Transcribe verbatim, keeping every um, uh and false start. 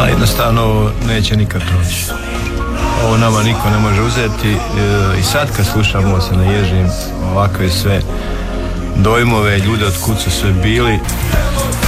Pa jednostavno ovo neće nikad proći. Ovo nama niko ne može uzeti e, i sad kad slušam ovo se naježim ovakve sve dojmove, ljude od kud su sve bili.